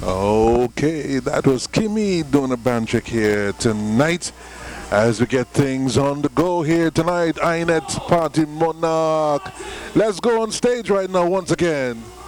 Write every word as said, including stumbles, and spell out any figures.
Okay, that was Kimmy doing a band check here tonight as we get things on the go here tonight. I N E T Party Monarch. Let's go on stage right now once again.